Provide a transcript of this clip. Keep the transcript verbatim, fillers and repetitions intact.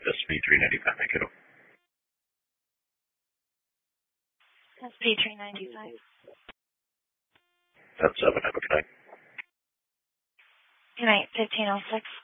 S P three ninety-five, my kiddo. S P three ninety-five. That's seven, have a good night. Good night, fifteen oh six.